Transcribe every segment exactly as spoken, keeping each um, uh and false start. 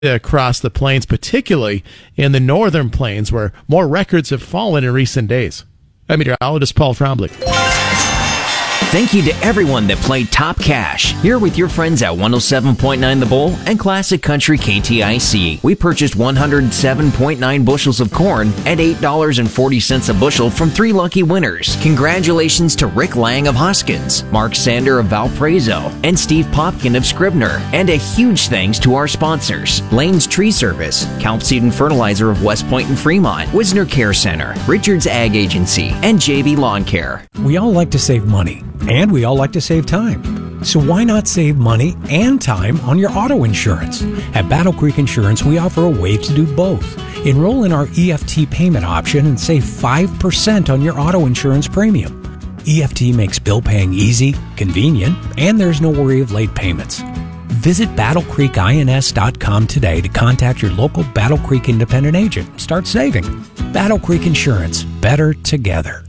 across the plains, particularly in the northern plains, where more records have fallen in recent days. I'm meteorologist Paul Trombley. Thank you to everyone that played Top Cash. Here with your friends at one oh seven point nine The Bull and Classic Country K T I C. We purchased one hundred seven point nine bushels of corn at eight dollars and forty cents a bushel from three lucky winners. Congratulations to Rick Lang of Hoskins, Mark Sander of Valparaiso, and Steve Popkin of Scribner. And a huge thanks to our sponsors: Lane's Tree Service, Calp Seed and Fertilizer of West Point and Fremont, Wisner Care Center, Richards Ag Agency, and J B Lawn Care. We all like to save money. And we all like to save time. So why not save money and time on your auto insurance? At Battle Creek Insurance, we offer a way to do both. Enroll in our E F T payment option and save five percent on your auto insurance premium. E F T makes bill paying easy, convenient, and there's no worry of late payments. Visit battle creek ins dot com today to contact your local Battle Creek independent agent and start saving. Battle Creek Insurance. Better together.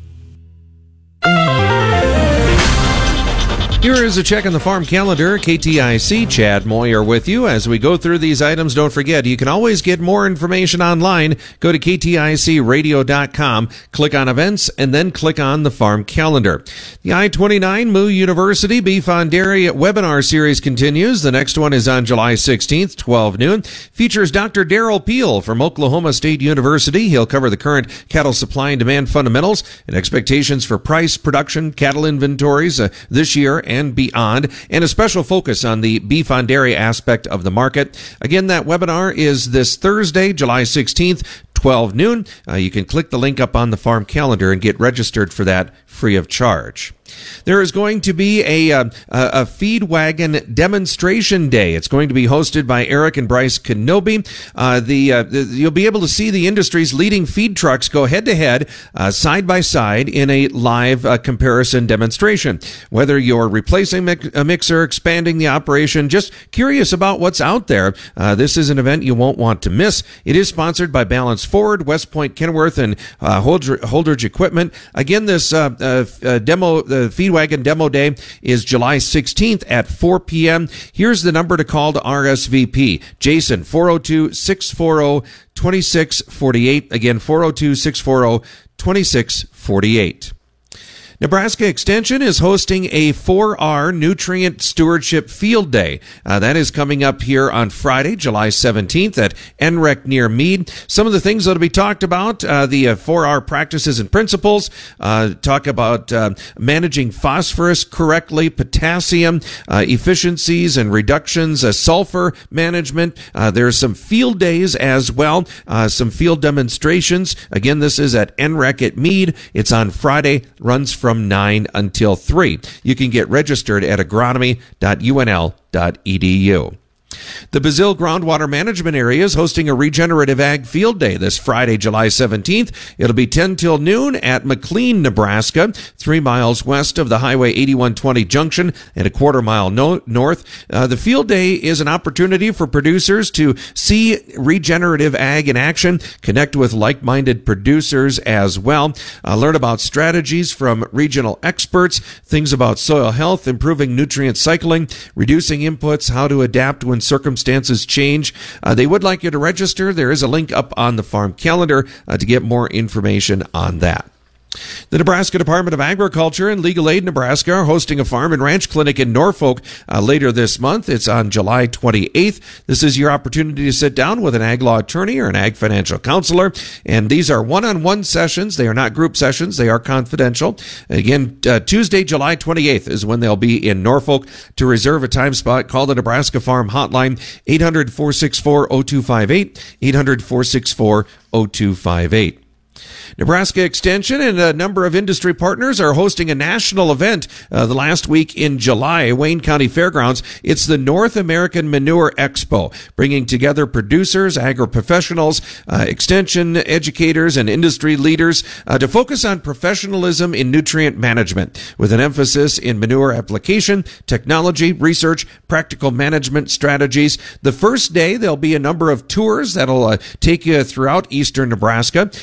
Here is a check on the farm calendar. K T I C, Chad Moyer with you. As we go through these items, don't forget, you can always get more information online. Go to K T I C radio dot com, click on events, and then click on the farm calendar. The I twenty-nine M O U University Beef on Dairy webinar series continues. The next one is on July sixteenth, twelve noon. Features Doctor Daryl Peel from Oklahoma State University. He'll cover the current cattle supply and demand fundamentals and expectations for price, production, cattle inventories uh, this year and beyond, and a special focus on the beef on dairy aspect of the market. Again, that webinar is this Thursday, July sixteenth, twelve noon. Uh, you can click the link up on the farm calendar and get registered for that free of charge. There is going to be a, a, a feed wagon demonstration day. It's going to be hosted by Eric and Bryce Kenobi. Uh, the, uh, the you'll be able to see the industry's leading feed trucks go head to head, uh, side by side in a live uh, comparison demonstration. Whether you're replacing a mixer, expanding the operation, just curious about what's out there, uh, this is an event you won't want to miss. It is sponsored by Balance Forward, West Point, Kenworth, and uh, Holdridge Equipment. Again, this uh, uh, uh, demo. Uh, The Feed Wagon Demo Day is July sixteenth at four p.m. Here's the number to call to R S V P. Jason, four oh two, six four oh, two six four eight. Again, four oh two, six four oh, two six four eight. Nebraska Extension is hosting a four R Nutrient Stewardship Field Day. Uh, that is coming up here on Friday, July seventeenth at N R E C near Meade. Some of the things that will be talked about, uh, the uh, four R practices and principles, uh, talk about uh, managing phosphorus correctly, potassium, uh, efficiencies and reductions, uh, sulfur management. Uh, there's some field days as well, uh, some field demonstrations. Again, this is at N R E C at Meade. It's on Friday, runs from From nine until three. You can get registered at agronomy dot U N L dot E D U. The Bazille Groundwater Management Area is hosting a Regenerative Ag Field Day this Friday, July seventeenth. It'll be ten till noon at McLean, Nebraska, three miles west of the Highway eighty-one twenty junction and a quarter mile no- north. Uh, the field day is an opportunity for producers to see regenerative ag in action, connect with like-minded producers as well, uh, learn about strategies from regional experts, things about soil health, improving nutrient cycling, reducing inputs, how to adapt when circumstances change. Uh, they would like you to register. There is a link up on the farm calendar uh, to get more information on that. The Nebraska Department of Agriculture and Legal Aid Nebraska are hosting a farm and ranch clinic in Norfolk uh, later this month. It's on July twenty-eighth. This is your opportunity to sit down with an ag law attorney or an ag financial counselor. And these are one-on-one sessions. They are not group sessions. They are confidential. Again, uh, Tuesday, July twenty-eighth is when they'll be in Norfolk. To reserve a time spot, call the Nebraska Farm Hotline, eight hundred, four six four, oh two five eight, eight hundred, four six four, oh two five eight. Nebraska Extension and a number of industry partners are hosting a national event uh, the last week in July, Wayne County Fairgrounds. It's the North American Manure Expo, bringing together producers, agri-professionals, uh, extension educators, and industry leaders uh, to focus on professionalism in nutrient management, with an emphasis in manure application, technology, research, practical management strategies. The first day, there'll be a number of tours that'll uh, take you throughout eastern Nebraska, and then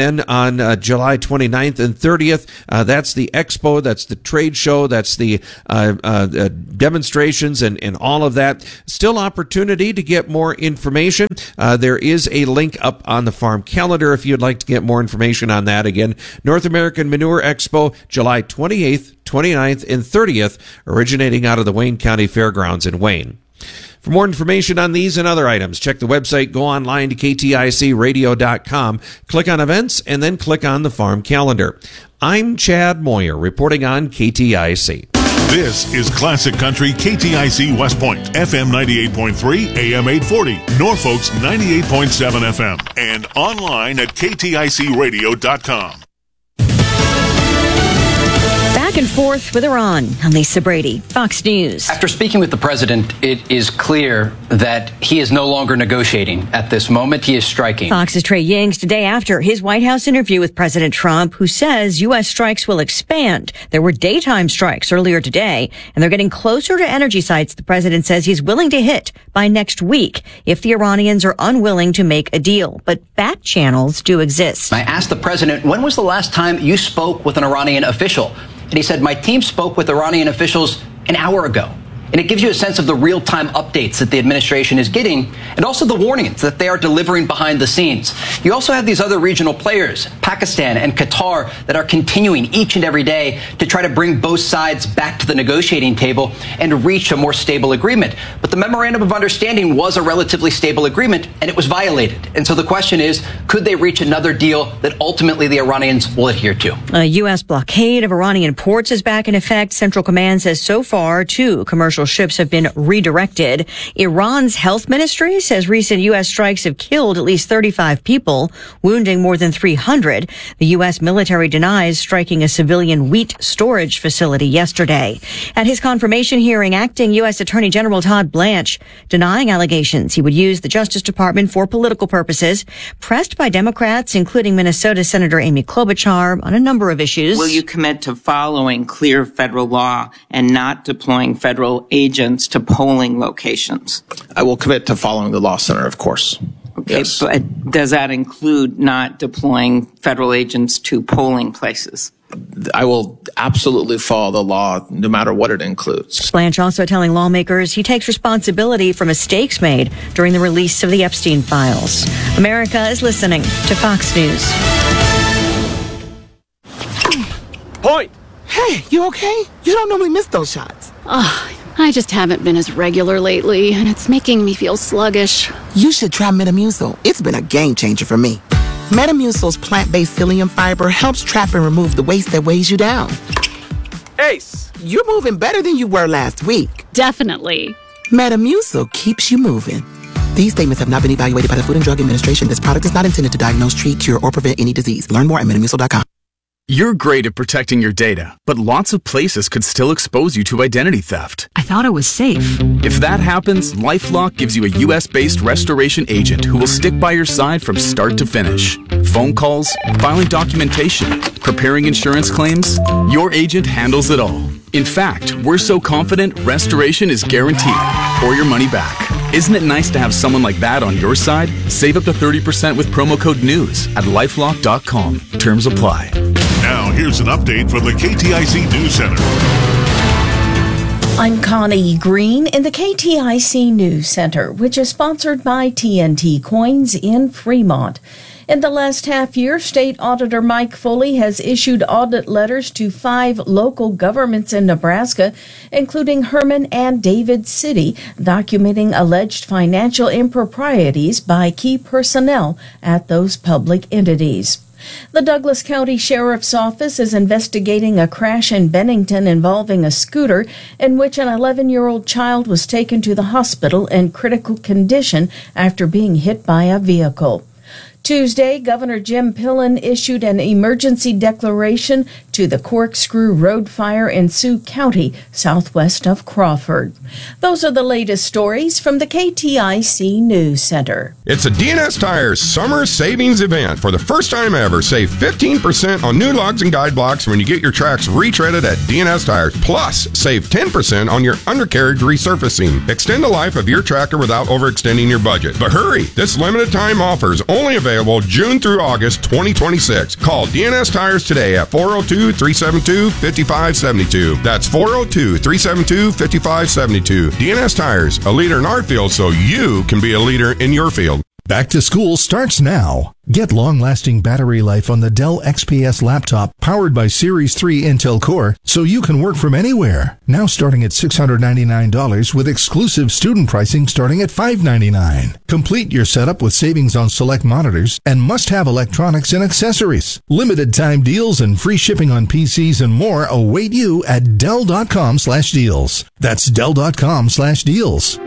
Then on uh, July twenty-ninth and thirtieth, uh, that's the expo, that's the trade show, that's the uh, uh, uh, demonstrations and, and all of that. Still opportunity to get more information. Uh, there is a link up on the farm calendar if you'd like to get more information on that. Again, North American Manure Expo, July twenty-eighth, twenty-ninth, and thirtieth, originating out of the Wayne County Fairgrounds in Wayne. For more information on these and other items, check the website, go online to K T I C radio dot com, click on events, and then click on the farm calendar. I'm Chad Moyer, reporting on K T I C. This is Classic Country K T I C West Point, F M ninety-eight point three, A M eight forty, Norfolk's ninety-eight point seven F M, and online at K T I C radio dot com. Back and forth with Iran. I'm Lisa Brady, Fox News. After speaking with the president, it is clear that he is no longer negotiating at this moment. He is striking. Fox's Trey Ying's today after his White House interview with President Trump, who says U S strikes will expand. There were daytime strikes earlier today, and they're getting closer to energy sites the president says he's willing to hit by next week if the Iranians are unwilling to make a deal. But back channels do exist. I asked the president, when was the last time you spoke with an Iranian official? And he said, my team spoke with Iranian officials an hour ago. And it gives you a sense of the real-time updates that the administration is getting and also the warnings that they are delivering behind the scenes. You also have these other regional players, Pakistan and Qatar, that are continuing each and every day to try to bring both sides back to the negotiating table and reach a more stable agreement. But the memorandum of understanding was a relatively stable agreement, and it was violated. And so the question is, could they reach another deal that ultimately the Iranians will adhere to? A U S blockade of Iranian ports is back in effect. Central Command says so far two commercial ships have been redirected. Iran's health ministry says recent U S strikes have killed at least thirty-five people, wounding more than three hundred. The U S military denies striking a civilian wheat storage facility yesterday. At his confirmation hearing, acting U S Attorney General Todd Blanche denying allegations he would use the Justice Department for political purposes, pressed by Democrats, including Minnesota Senator Amy Klobuchar, on a number of issues. Will you commit to following clear federal law and not deploying federal agents to polling locations? I will commit to following the law, Senator, of course. Okay, yes. But does that include not deploying federal agents to polling places? I will absolutely follow the law, no matter what it includes. Blanche also telling lawmakers he takes responsibility for mistakes made during the release of the Epstein files. America is listening to Fox News. Point! Hey, you okay? You don't normally miss those shots. Oh, I just haven't been as regular lately, and it's making me feel sluggish. You should try Metamucil. It's been a game changer for me. Metamucil's plant-based psyllium fiber helps trap and remove the waste that weighs you down. Ace, you're moving better than you were last week. Definitely. Metamucil keeps you moving. These statements have not been evaluated by the Food and Drug Administration. This product is not intended to diagnose, treat, cure, or prevent any disease. Learn more at metamucil dot com. You're great at protecting your data, but lots of places could still expose you to identity theft. I thought it was safe. If that happens, LifeLock gives you a U S-based restoration agent who will stick by your side from start to finish. Phone calls, filing documentation, preparing insurance claims, your agent handles it all. In fact, we're so confident restoration is guaranteed or your money back. Isn't it nice to have someone like that on your side? Save up to thirty percent with promo code NEWS at lifelock dot com. Terms apply. Now, here's an update from the K T I C News Center. I'm Connie Green in the K T I C News Center, which is sponsored by T N T Coins in Fremont. In the last half year, State Auditor Mike Foley has issued audit letters to five local governments in Nebraska, including Herman and David City, documenting alleged financial improprieties by key personnel at those public entities. The Douglas County Sheriff's Office is investigating a crash in Bennington involving a scooter in which an eleven-year-old child was taken to the hospital in critical condition after being hit by a vehicle. Tuesday, Governor Jim Pillen issued an emergency declaration to the Corkscrew Road fire in Sioux County, southwest of Crawford. Those are the latest stories from the K T I C News Center. It's a D N S Tires Summer Savings Event. For the first time ever, save fifteen percent on new lugs and guide blocks when you get your tracks retreaded at D N S Tires. Plus, save ten percent on your undercarriage resurfacing. Extend the life of your tractor without overextending your budget. But hurry! This limited time offer is only available available June through August twenty twenty-six. Call D N S Tires today at four oh two, three seven two, five five seven two. That's four oh two, three seven two, five five seven two. D N S Tires, a leader in our field so you can be a leader in your field. Back to school starts now. Get long-lasting battery life on the Dell X P S laptop powered by Series three Intel Core so you can work from anywhere. Now starting at six hundred ninety-nine dollars with exclusive student pricing starting at five hundred ninety-nine dollars. Complete your setup with savings on select monitors and must-have electronics and accessories. Limited time deals and free shipping on P Cs and more await you at Dell.com slash deals. That's Dell.com slash deals.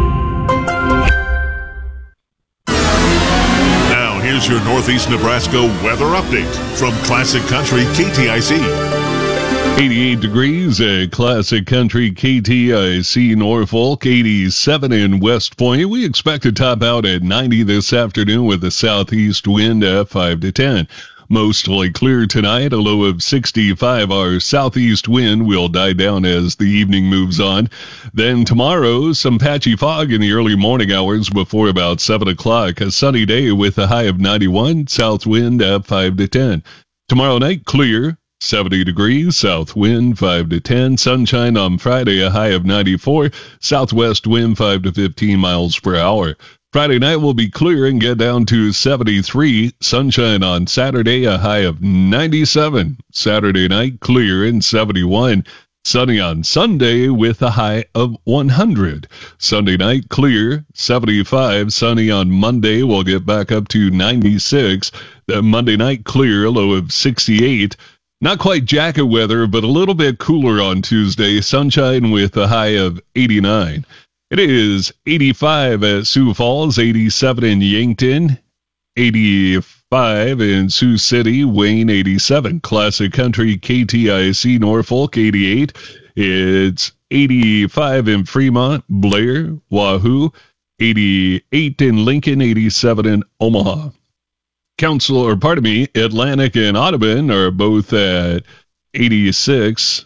Here's your Northeast Nebraska weather update from Classic Country K T I C. eighty-eight degrees at Classic Country K T I C Norfolk, eighty-seven in West Point. We expect to top out at ninety this afternoon with a southeast wind at five to ten. Mostly clear tonight, a low of sixty-five. Our southeast wind will die down as the evening moves on. Then tomorrow, some patchy fog in the early morning hours before about seven o'clock. A sunny day with a high of ninety-one, south wind at five to ten. Tomorrow night, clear, seventy degrees, south wind five to ten. Sunshine on Friday, a high of ninety-four, southwest wind five to fifteen miles per hour. Friday night will be clear and get down to seventy-three. Sunshine on Saturday, a high of ninety-seven. Saturday night, clear and seventy-one. Sunny on Sunday with a high of one hundred. Sunday night, clear, seventy-five. Sunny on Monday, we'll get back up to ninety-six. Then Monday night, clear, a low of sixty-eight. Not quite jacket weather, but a little bit cooler on Tuesday. Sunshine with a high of eighty-nine. It is eighty-five at Sioux Falls, eighty-seven in Yankton, eighty-five in Sioux City, Wayne, eighty-seven. Classic Country K T I C Norfolk, eighty-eight. It's eighty-five in Fremont, Blair, Wahoo, eighty-eight in Lincoln, eighty-seven in Omaha. Council, or pardon me, Atlantic and Audubon are both at eighty-six.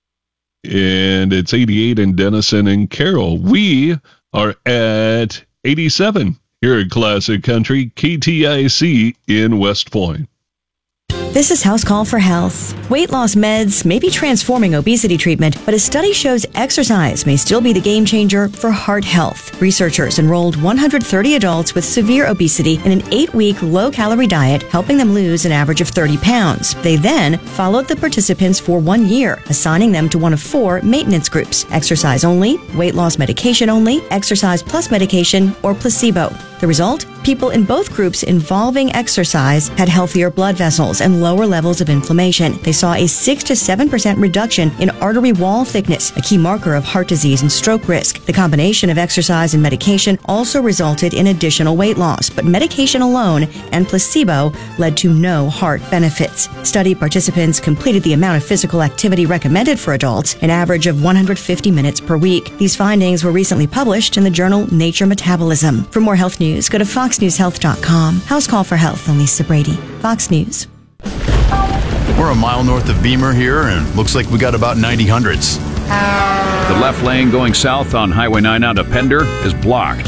And it's eighty-eight in Denison and Carroll. We are at eighty-seven here at Classic Country K T I C in West Point. This is House Call for Health. Weight loss meds may be transforming obesity treatment, but a study shows exercise may still be the game changer for heart health. Researchers enrolled one hundred thirty adults with severe obesity in an eight-week low-calorie diet, helping them lose an average of thirty pounds. They then followed the participants for one year, assigning them to one of four maintenance groups: exercise only, weight loss medication only, exercise plus medication, or placebo. The result? People in both groups involving exercise had healthier blood vessels and lower levels of inflammation. They saw a six to seven percent reduction in artery wall thickness, a key marker of heart disease and stroke risk. The combination of exercise and medication also resulted in additional weight loss, but medication alone and placebo led to no heart benefits. Study participants completed the amount of physical activity recommended for adults, an average of one hundred fifty minutes per week. These findings were recently published in the journal Nature Metabolism. For more health news, go to fox news health dot com. House Call for Health, I'm Lisa Brady. Fox News. We're a mile north of Beamer here, and looks like we got about ninety hundreds. The left lane going south on Highway nine out of Pender is blocked.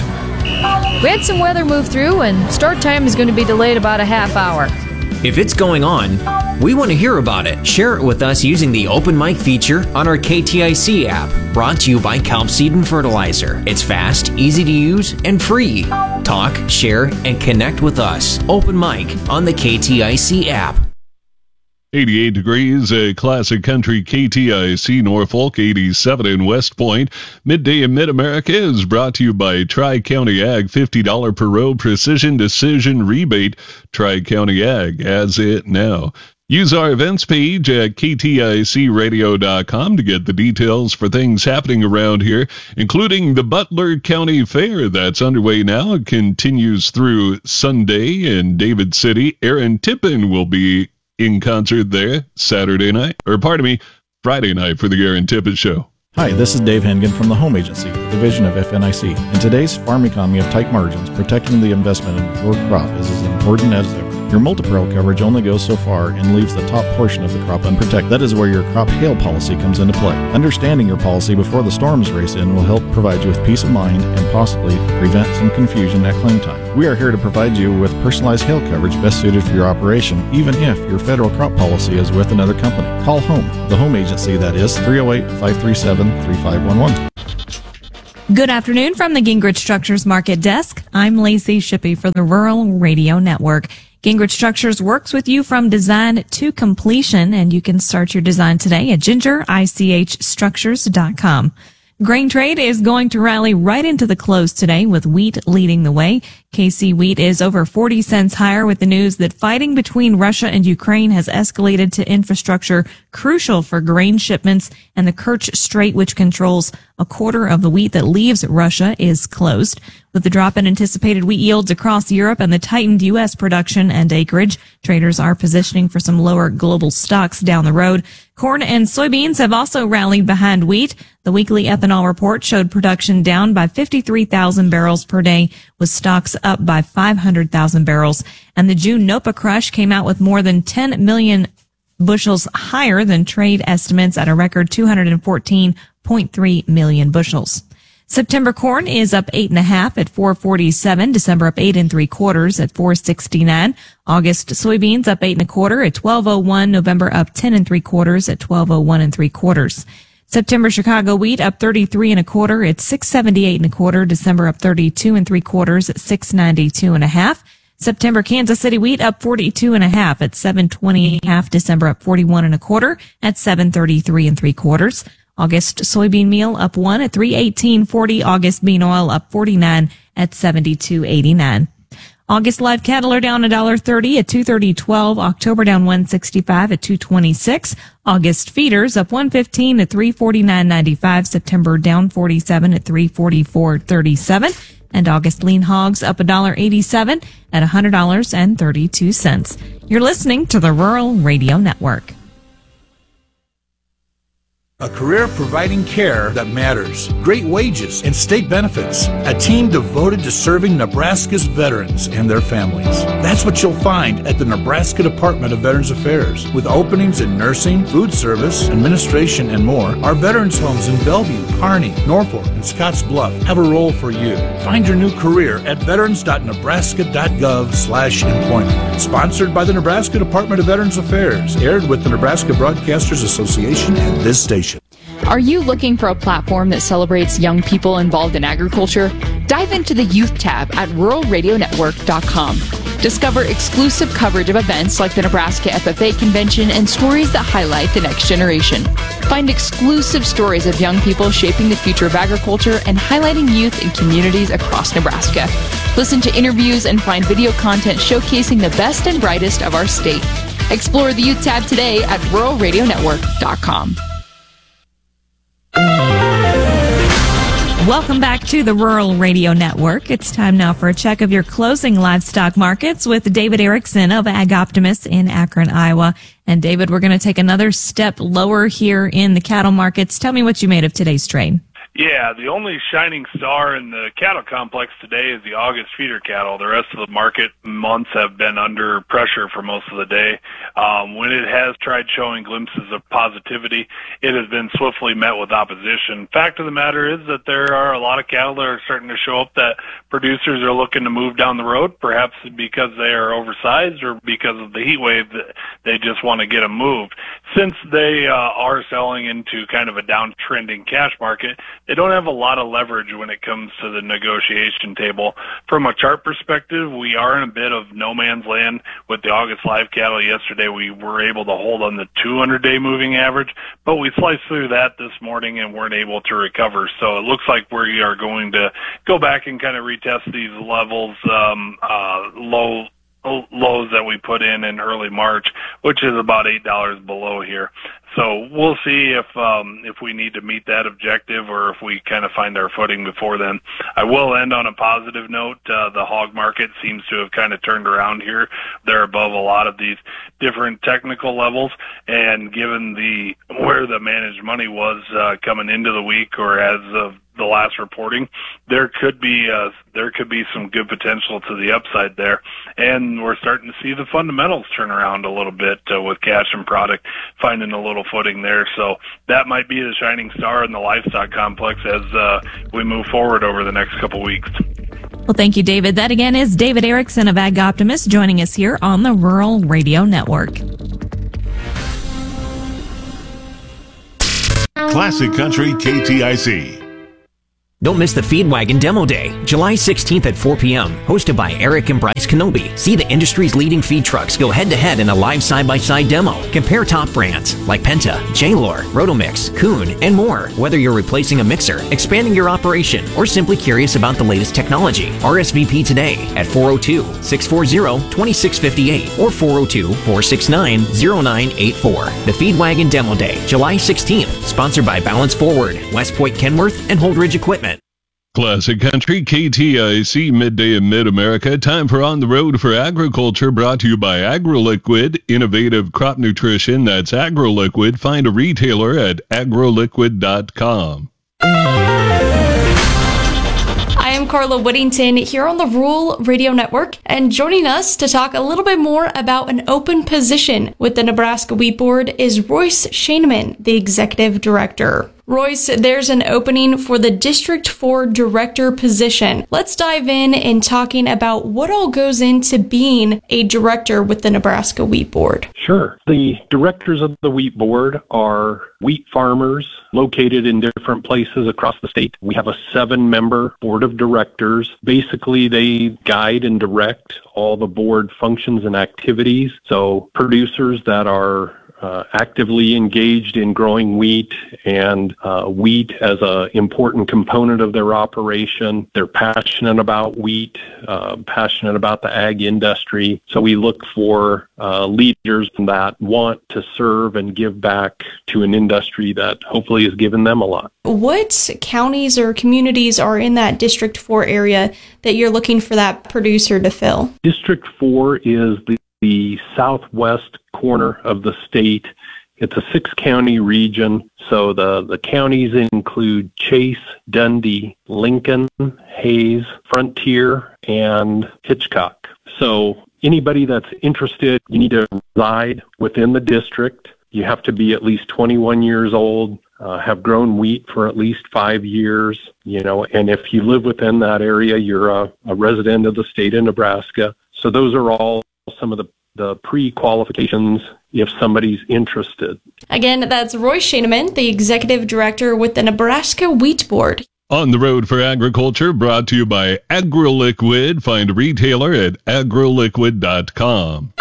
We had some weather move through, and start time is going to be delayed about a half hour. If it's going on, we want to hear about it. Share it with us using the open mic feature on our K T I C app, brought to you by Kelp Seed and Fertilizer. It's fast, easy to use, and free. Talk, share, and connect with us. Open mic on the K T I C app. eighty-eight degrees at Classic Country K T I C Norfolk, eighty-seven in West Point. Midday in Mid-America is brought to you by Tri-County Ag, fifty dollars per row precision decision rebate. Tri-County Ag has it now. Use our events page at K T I C radio dot com to get the details for things happening around here, including the Butler County Fair that's underway now. It continues through Sunday in David City. Aaron Tippin will be in concert there Saturday night, or pardon me, Friday night for the Aaron Tippin Show. Hi, this is Dave Hengen from the Home Agency, the division of F N I C. In today's farm economy of tight margins, protecting the investment in your crop is as important as ever. Your Multi-Pro coverage only goes so far and leaves the top portion of the crop unprotected. That is where your crop hail policy comes into play. Understanding your policy before the storms race in will help provide you with peace of mind and possibly prevent some confusion at claim time. We are here to provide you with personalized hail coverage best suited for your operation, even if your federal crop policy is with another company. Call Home, the home agency, that is three oh eight, five three seven, three five one one. Good afternoon from the Gingrich Structures Market Desk. I'm Lacey Shippey for the Rural Radio Network. Gingrich Structures works with you from design to completion, and you can start your design today at ginger ich structures dot com. Grain trade is going to rally right into the close today with wheat leading the way. K C wheat is over forty cents higher with the news that fighting between Russia and Ukraine has escalated to infrastructure crucial for grain shipments, and the Kerch Strait, which controls a quarter of the wheat that leaves Russia, is closed. With the drop in anticipated wheat yields across Europe and the tightened U S production and acreage, traders are positioning for some lower global stocks down the road. Corn and soybeans have also rallied behind wheat. The weekly ethanol report showed production down by fifty-three thousand barrels per day, with stocks up by five hundred thousand barrels. And the June NOPA crush came out with more than ten million bushels higher than trade estimates at a record two hundred fourteen point three million bushels. September corn is up eight and a half at four forty-seven. December up eight and three quarters at four sixty-nine. August soybeans up eight and a quarter at twelve oh one. November up ten and three quarters at twelve oh one and three quarters. September Chicago wheat up thirty-three and a quarter at six seventy-eight and a quarter. December up thirty-two and three quarters at six ninety-two and a half. September Kansas City wheat up forty-two and a half at seven twenty and a half. December up forty-one and a quarter at seven thirty-three and three quarters. August soybean meal up one at three eighteen forty. August bean oil up forty-nine at seventy-two eighty-nine. August live cattle are down one dollar thirty at two thirty twelve. October down one sixty-five at two twenty-six. August feeders up one fifteen at three forty-nine ninety-five. September down forty-seven at three forty-four thirty-seven. And August lean hogs up one dollar eighty-seven at one hundred dollars and thirty-two cents. You're listening to the Rural Radio Network. A career providing care that matters, great wages and state benefits, a team devoted to serving Nebraska's veterans and their families. That's what you'll find at the Nebraska Department of Veterans Affairs. With openings in nursing, food service, administration, and more, our veterans homes in Bellevue, Kearney, Norfolk, and Scotts Bluff have a role for you. Find your new career at veterans dot nebraska dot gov slash employment. Sponsored by the Nebraska Department of Veterans Affairs. Aired with the Nebraska Broadcasters Association and this station. Are you looking for a platform that celebrates young people involved in agriculture? Dive into the Youth tab at rural radio network dot com. Discover exclusive coverage of events like the Nebraska F F A Convention and stories that highlight the next generation. Find exclusive stories of young people shaping the future of agriculture and highlighting youth in communities across Nebraska. Listen to interviews and find video content showcasing the best and brightest of our state. Explore the Youth tab today at rural radio network dot com. Welcome back to the Rural Radio Network. It's time now for a check of your closing livestock markets with David Erickson of Ag Optimist in Akron, Iowa. And David, we're going to take another step lower here in the cattle markets. Tell me what you made of today's trade. Yeah, the only shining star in the cattle complex today is the August feeder cattle. The rest of the market months have been under pressure for most of the day. Um, when it has tried showing glimpses of positivity, it has been swiftly met with opposition. Fact of the matter is that there are a lot of cattle that are starting to show up that producers are looking to move down the road, perhaps because they are oversized or because of the heat wave that they just want to get them moved. Since they uh, are selling into kind of a downtrending cash market, they don't have a lot of leverage when it comes to the negotiation table. From a chart perspective, we are in a bit of no man's land with the August live cattle. Yesterday, we were able to hold on the two hundred day moving average, but we sliced through that this morning and weren't able to recover. So it looks like we are going to go back and kind of retest these levels, um, uh, low lows that we put in in early March, which is about eight dollars below here. So we'll see if um, if we need to meet that objective or if we kind of find our footing before then. I will end on a positive note. Uh, the hog market seems to have kind of turned around here. They're above a lot of these different technical levels, and given the where the managed money was uh, coming into the week or as of the last reporting, there could be uh, there could be some good potential to the upside there, and we're starting to see the fundamentals turn around a little bit uh, with cash and product finding a little footing there. So that might be the shining star in the livestock complex as uh, we move forward over the next couple weeks. Well, thank you, David. That again is David Erickson of Ag Optimist joining us here on the Rural Radio Network. Classic Country K T I C. Don't miss the Feed Wagon Demo Day, July sixteenth at four p.m., hosted by Eric and Bryce Kenobi. See the industry's leading feed trucks go head-to-head in a live side-by-side demo. Compare top brands like Penta, J-Lore, Rotomix, Kuhn, and more. Whether you're replacing a mixer, expanding your operation, or simply curious about the latest technology, R S V P today at four oh two, six four zero, two six five eight or four oh two, four six nine, zero nine eight four. The Feed Wagon Demo Day, July sixteenth, sponsored by Balance Forward, West Point Kenworth, and Holdridge Equipment. Classic Country K T I C midday in Mid-America. Time for On the Road for Agriculture, brought to you by AgroLiquid, innovative crop nutrition. That's AgroLiquid. Find a retailer at agro liquid dot com. I am Carla Whittington here on the Rural Radio Network, and joining us to talk a little bit more about an open position with the Nebraska Wheat Board is Royce Scheineman, the Executive Director. Royce, there's an opening for the District four Director position. Let's dive in in talking about what all goes into being a director with the Nebraska Wheat Board. Sure. The directors of the Wheat Board are wheat farmers located in different places across the state. We have a seven-member board of directors. Basically, they guide and direct all the board functions and activities. So producers that are Uh, actively engaged in growing wheat and uh, wheat as an important component of their operation. They're passionate about wheat, uh, passionate about the ag industry. So we look for uh, leaders that want to serve and give back to an industry that hopefully has given them a lot. What counties or communities are in that District four area that you're looking for that producer to fill? District four is the the southwest corner of the state. It's a six-county region, so the, the counties include Chase, Dundee, Lincoln, Hayes, Frontier, and Hitchcock. So anybody that's interested, you need to reside within the district. You have to be at least twenty-one years old, uh, have grown wheat for at least five years, you know, and if you live within that area, you're a, a resident of the state of Nebraska. So those are all some of the, the pre-qualifications if somebody's interested. Again, that's Royce Scheineman, the Executive Director with the Nebraska Wheat Board. On the Road for Agriculture, brought to you by AgroLiquid. Find a retailer at agro liquid dot com.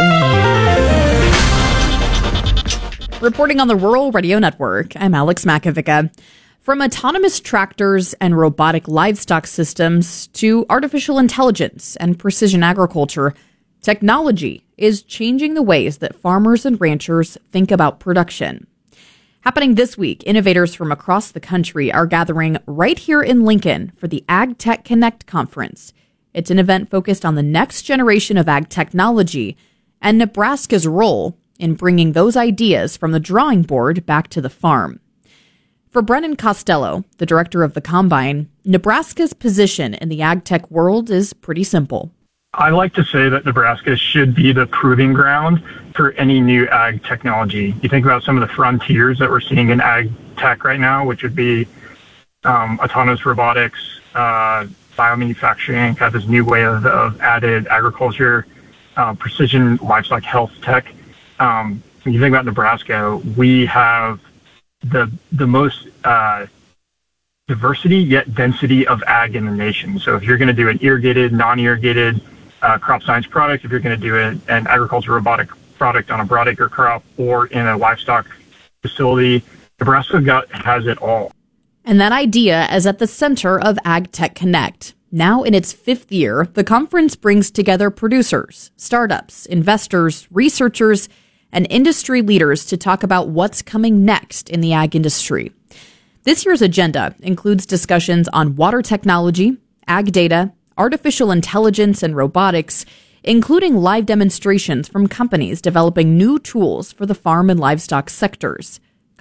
Reporting on the Rural Radio Network, I'm Alex Makovica. From autonomous tractors and robotic livestock systems to artificial intelligence and precision agriculture, technology is changing the ways that farmers and ranchers think about production. Happening this week, innovators from across the country are gathering right here in Lincoln for the AgTech Connect conference. It's an event focused on the next generation of ag technology and Nebraska's role in bringing those ideas from the drawing board back to the farm. For Brennan Costello, the director of the Combine, Nebraska's position in the AgTech world is pretty simple. I like to say that Nebraska should be the proving ground for any new ag technology. You think about some of the frontiers that we're seeing in ag tech right now, which would be um, autonomous robotics, uh, biomanufacturing, kind of this new way of, of added agriculture, uh, precision livestock health tech. Um, when you think about Nebraska, we have the the most uh, diversity yet density of ag in the nation. So if you're going to do an irrigated, non-irrigated uh, crop science product, if you're going to do a, an agriculture robotic product on a broadacre crop or in a livestock facility, Nebraska got, has it all. And that idea is at the center of AgTech Connect. Now in its fifth year, the conference brings together producers, startups, investors, researchers, and industry leaders to talk about what's coming next in the ag industry. This year's agenda includes discussions on water technology, ag data, artificial intelligence, and robotics, including live demonstrations from companies developing new tools for the farm and livestock sectors.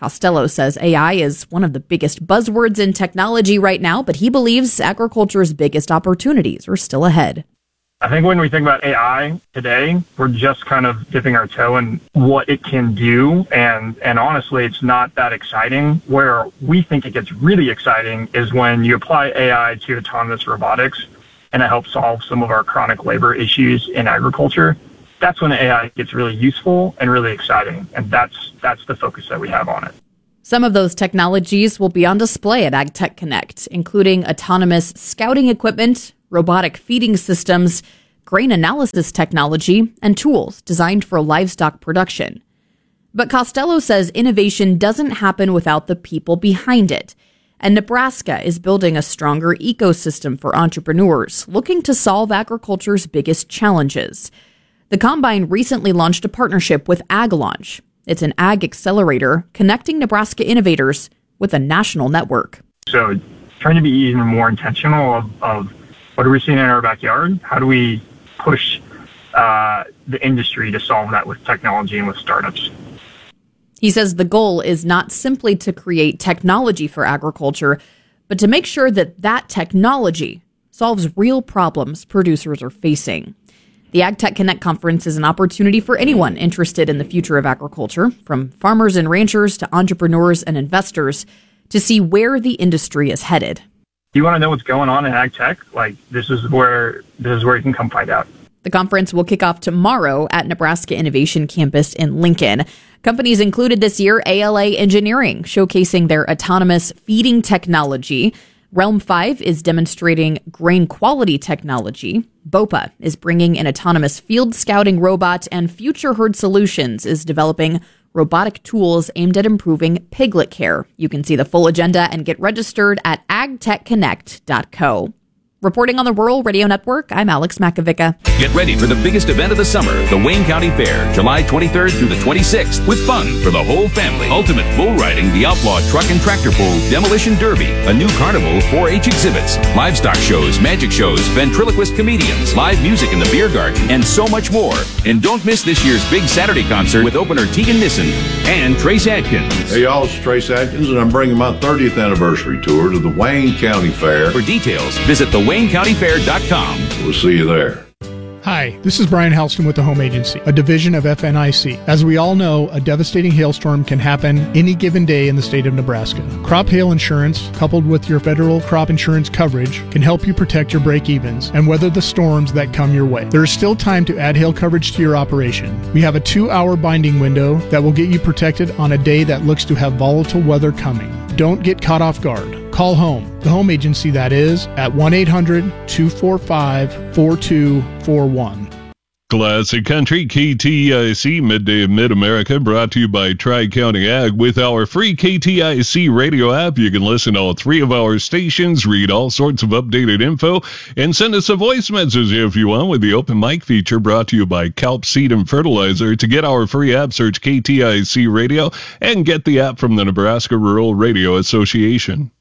Costello says A I is one of the biggest buzzwords in technology right now, but he believes agriculture's biggest opportunities are still ahead. I think when we think about A I today, we're just kind of dipping our toe in what it can do. And, and honestly, it's not that exciting. Where we think it gets really exciting is when you apply A I to autonomous robotics and it helps solve some of our chronic labor issues in agriculture. That's when A I gets really useful and really exciting. And that's that's the focus that we have on it. Some of those technologies will be on display at AgTech Connect, including autonomous scouting equipment, robotic feeding systems, grain analysis technology, and tools designed for livestock production. But Costello says innovation doesn't happen without the people behind it. And Nebraska is building a stronger ecosystem for entrepreneurs looking to solve agriculture's biggest challenges. The Combine recently launched a partnership with AgLaunch. It's an ag accelerator connecting Nebraska innovators with a national network. So trying to be even more intentional of, of what are we seeing in our backyard? How do we push uh, the industry to solve that with technology and with startups? He says the goal is not simply to create technology for agriculture, but to make sure that that technology solves real problems producers are facing. The AgTech Connect Conference is an opportunity for anyone interested in the future of agriculture, from farmers and ranchers to entrepreneurs and investors, to see where the industry is headed. You want to know what's going on in ag tech? Like, this is where this is where you can come find out. The conference will kick off tomorrow at Nebraska Innovation Campus in Lincoln. Companies included this year, A L A Engineering, showcasing their autonomous feeding technology. Realm five is demonstrating grain quality technology. BOPA is bringing an autonomous field scouting robot, and Future Herd Solutions is developing robotic tools aimed at improving piglet care. You can see the full agenda and get registered at ag tech connect dot co. Reporting on the Rural Radio Network, I'm Alex Makovica. Get ready for the biggest event of the summer, the Wayne County Fair, July twenty-third through the twenty-sixth, with fun for the whole family. Ultimate bull riding, the Outlaw Truck and Tractor Pull, Demolition Derby, a new carnival, four H exhibits, livestock shows, magic shows, ventriloquist comedians, live music in the beer garden, and so much more. And don't miss this year's big Saturday concert with opener Tegan Nissen and Trace Adkins. Hey y'all, it's Trace Adkins, and I'm bringing my thirtieth anniversary tour to the Wayne County Fair. For details, visit the wayne county fair dot com. We'll see you there. Hi, this is Brian Halston with the Home Agency, a division of F N I C. As we all know, a devastating hailstorm can happen any given day in the state of Nebraska. Crop hail insurance, coupled with your federal crop insurance coverage, can help you protect your break-evens and weather the storms that come your way. There is still time to add hail coverage to your operation. We have a two-hour binding window that will get you protected on a day that looks to have volatile weather coming. Don't get caught off guard. Call home, the Home Agency that is, at one eight hundred two four five four two four one. Classic Country K T I C Midday in Mid-America, brought to you by Tri-County Ag. With our free K T I C radio app, you can listen to all three of our stations, read all sorts of updated info, and send us a voice message if you want with the open mic feature, brought to you by Calp Seed and Fertilizer. To get our free app, search K T I C Radio and get the app from the Nebraska Rural Radio Association.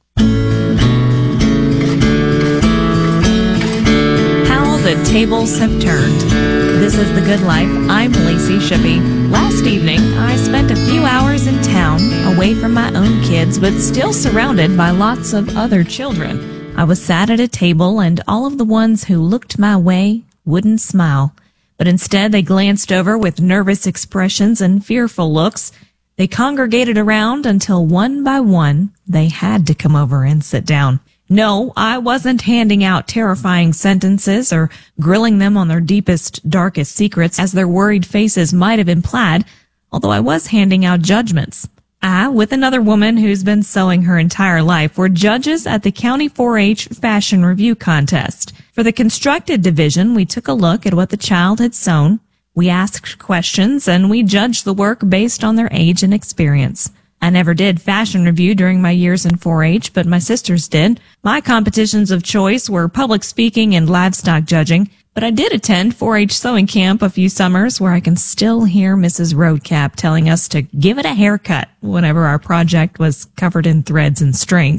How the tables have turned. This is The Good Life. I'm Lacey Shippey. Last evening, I spent a few hours in town, away from my own kids, but still surrounded by lots of other children. I was sat at a table, and all of the ones who looked my way wouldn't smile. But instead, they glanced over with nervous expressions and fearful looks. They congregated around until one by one, they had to come over and sit down. No, I wasn't handing out terrifying sentences or grilling them on their deepest, darkest secrets, as their worried faces might have implied, although I was handing out judgments. I, with another woman who's been sewing her entire life, were judges at the County four H Fashion Review Contest. For the constructed division, we took a look at what the child had sewn. We asked questions, and we judged the work based on their age and experience. I never did fashion review during my years in four H, but my sisters did. My competitions of choice were public speaking and livestock judging, but I did attend four H sewing camp a few summers where I can still hear Missus Roadcap telling us to give it a haircut whenever our project was covered in threads and strings.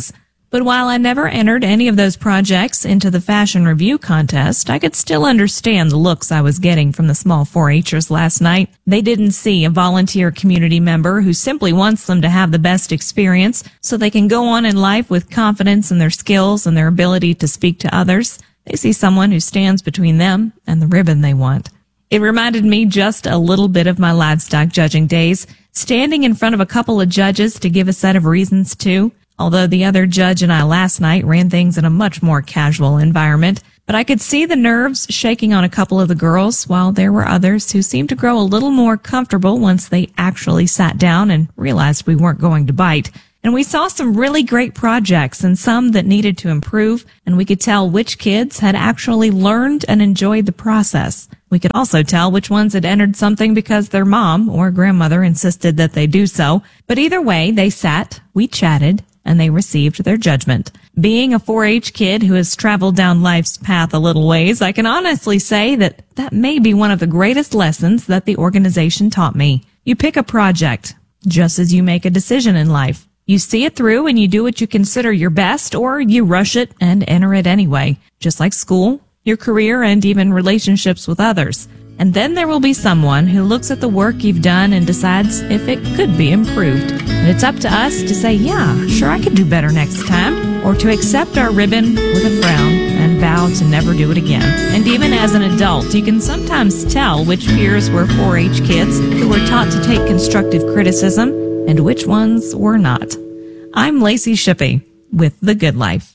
But while I never entered any of those projects into the fashion review contest, I could still understand the looks I was getting from the small four H'ers last night. They didn't see a volunteer community member who simply wants them to have the best experience so they can go on in life with confidence in their skills and their ability to speak to others. They see someone who stands between them and the ribbon they want. It reminded me just a little bit of my livestock judging days, standing in front of a couple of judges to give a set of reasons too. Although the other judge and I last night ran things in a much more casual environment, but I could see the nerves shaking on a couple of the girls, while there were others who seemed to grow a little more comfortable once they actually sat down and realized we weren't going to bite. And we saw some really great projects and some that needed to improve, and we could tell which kids had actually learned and enjoyed the process. We could also tell which ones had entered something because their mom or grandmother insisted that they do so. But either way, they sat, we chatted, and they received their judgment. Being a four H kid who has traveled down life's path a little ways, I can honestly say that that may be one of the greatest lessons that the organization taught me. You pick a project, just as you make a decision in life. You see it through and you do what you consider your best, or you rush it and enter it anyway. Just like school, your career, and even relationships with others. And then there will be someone who looks at the work you've done and decides if it could be improved. And it's up to us to say, yeah, sure, I could do better next time, or to accept our ribbon with a frown and vow to never do it again. And even as an adult, you can sometimes tell which peers were four H kids who were taught to take constructive criticism and which ones were not. I'm Lacey Shippey with The Good Life.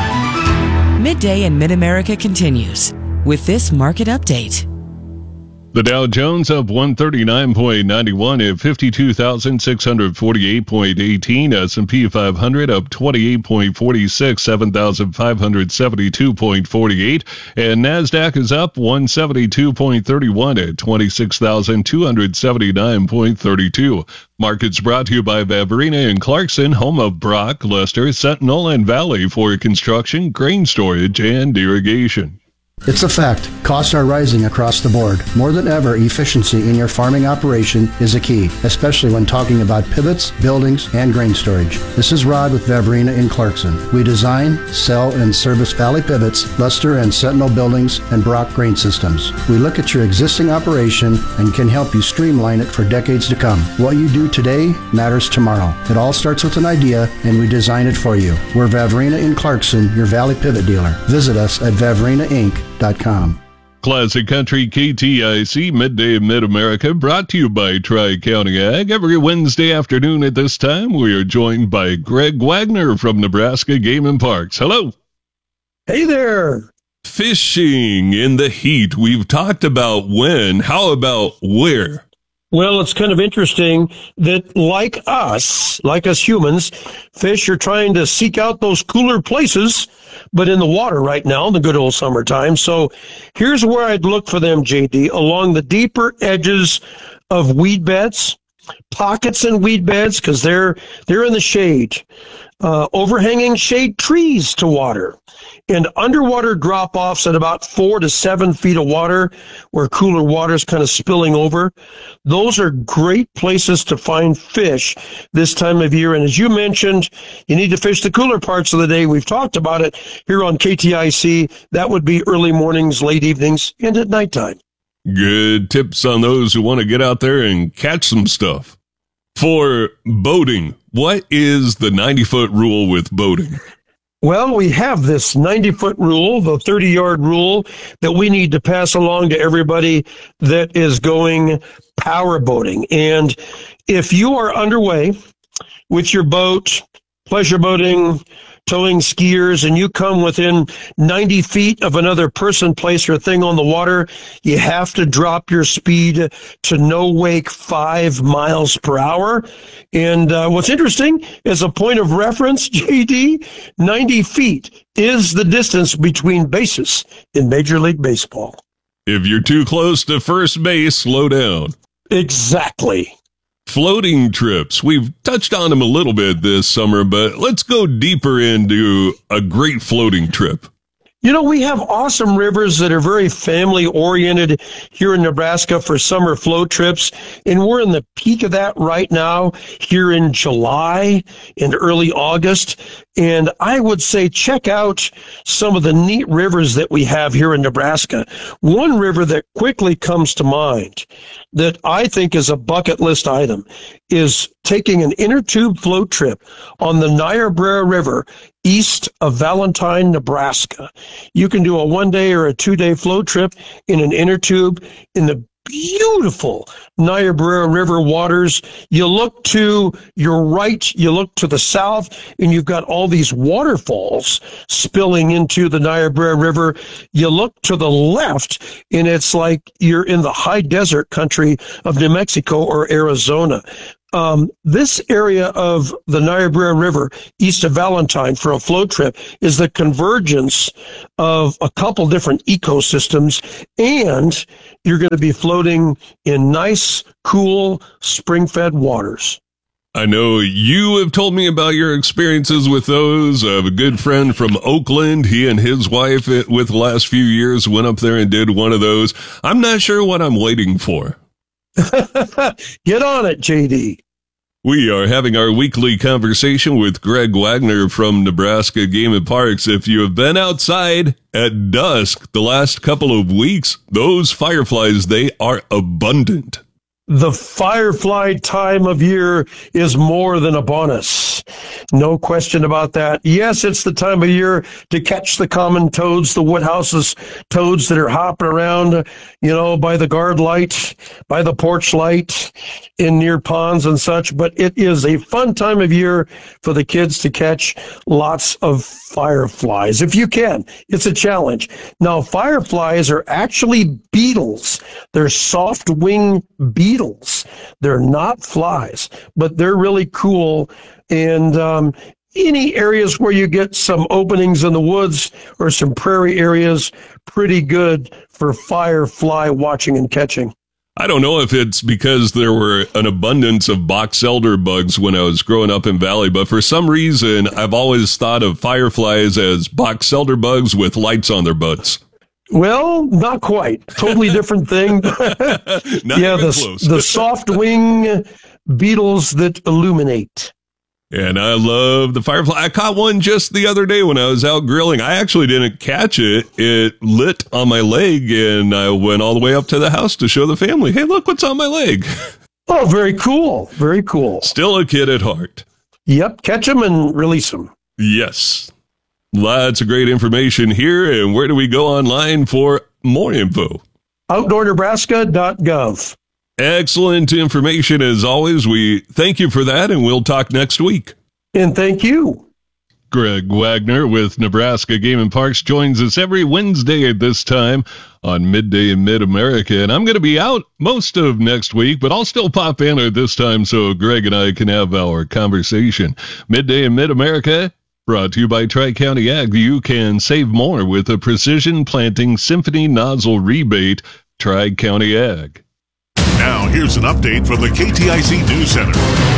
Midday in Mid-America continues with this market update. The Dow Jones up one thirty-nine point nine one at fifty-two thousand six hundred forty-eight point one eight. S and P five hundred up twenty-eight point four six, seven thousand five hundred seventy-two point four eight. And NASDAQ is up one seventy-two point three one at twenty-six thousand two hundred seventy-nine point three two. Markets brought to you by Vavrina and Clarkson, home of Brock, Lester, Sentinel, and Valley for construction, grain storage, and irrigation. It's a fact. Costs are rising across the board. More than ever, efficiency in your farming operation is a key, especially when talking about pivots, buildings, and grain storage. This is Rod with Vavrina in Clarkson. We design, sell, and service Valley Pivots, Luster and Sentinel buildings, and Brock grain systems. We look at your existing operation and can help you streamline it for decades to come. What you do today matters tomorrow. It all starts with an idea, and we design it for you. We're Vavrina in Clarkson, your Valley Pivot dealer. Visit us at vavrina inc dot com. Classic Country K T I C Midday Mid-America, brought to you by Tri-County Ag. Every Wednesday afternoon at this time, we are joined by Greg Wagner from Nebraska Game and Parks. Hello. Hey there. Fishing in the heat. We've talked about when. How about where? Well, it's kind of interesting that like us, like us humans, fish are trying to seek out those cooler places, but in the water right now in the good old summertime. So here's where I'd look for them, J D, along the deeper edges of weed beds, pockets in weed beds, because they're, they're in the shade, uh, overhanging shade trees to water, and underwater drop-offs at about four to seven feet of water where cooler water is kind of spilling over. Those are great places to find fish this time of year. And as you mentioned, you need to fish the cooler parts of the day. We've talked about it here on K T I C. That would be early mornings, late evenings, and at nighttime. Good tips on those who want to get out there and catch some stuff. For boating, what is the ninety-foot rule with boating? Well, we have this ninety-foot rule, the thirty-yard rule, that we need to pass along to everybody that is going power boating. And if you are underway with your boat, pleasure boating, towing skiers, and you come within ninety feet of another person, place, or thing on the water, you have to drop your speed to no wake five miles per hour. And uh, what's interesting, as a point of reference, J D, ninety feet is the distance between bases in Major League Baseball. If you're too close to first base, slow down. Exactly. Floating trips. We've touched on them a little bit this summer, but let's go deeper into a great floating trip. You know, we have awesome rivers that are very family-oriented here in Nebraska for summer float trips, and we're in the peak of that right now here in July and early August. And I would say check out some of the neat rivers that we have here in Nebraska. One river that quickly comes to mind that I think is a bucket list item is taking an inner tube float trip on the Niobrara River east of Valentine, Nebraska. You can do a one-day or a two-day float trip in an inner tube in the beautiful Niobrara River waters. You look to your right, you look to the south, and you've got all these waterfalls spilling into the Niobrara River. You look to the left, and it's like you're in the high desert country of New Mexico or Arizona. Um, this area of the Niobrara River, east of Valentine, for a float trip is the convergence of a couple different ecosystems, and you're going to be floating in nice, cool, spring-fed waters. I know you have told me about your experiences with those. I have a good friend from Oakland. He and his wife, it, with the last few years, went up there and did one of those. I'm not sure what I'm waiting for. Get on it, J D. We are having our weekly conversation with Greg Wagner from Nebraska Game and Parks. If you have been outside at dusk the last couple of weeks, those fireflies, they are abundant. The firefly time of year is more than upon us. No question about that. Yes, it's the time of year to catch the common toads, the Woodhouse's toads that are hopping around, you know, by the guard light, by the porch light, in near ponds and such. But it is a fun time of year for the kids to catch lots of fireflies. If you can, it's a challenge. Now, fireflies are actually beetles. They're soft wing beetles. They're not flies, but they're really cool. And um, any areas where you get some openings in the woods or some prairie areas, pretty good for firefly watching and catching. I don't know if it's because there were an abundance of box elder bugs when I was growing up in Valley, but for some reason, I've always thought of fireflies as box elder bugs with lights on their butts. Well, not quite. Totally different thing. Yeah, the, the soft wing beetles that illuminate. And I love the firefly. I caught one just the other day when I was out grilling. I actually didn't catch it. It lit on my leg, and I went all the way up to the house to show the family, hey, look what's on my leg. Oh, very cool. Very cool. Still a kid at heart. Yep, catch them and release them. Yes. Lots of great information here, and where do we go online for more info? outdoor nebraska dot gov. Excellent information as always. We thank you for that, and we'll talk next week. And thank you. Greg Wagner with Nebraska Game and Parks joins us every Wednesday at this time on Midday in Mid-America, and I'm going to be out most of next week, but I'll still pop in at this time so Greg and I can have our conversation. Midday in Mid-America, brought to you by Tri-County Ag. You can save more with a Precision Planting Symphony Nozzle Rebate. Tri-County Ag. Now, here's an update from the K T I C News Center.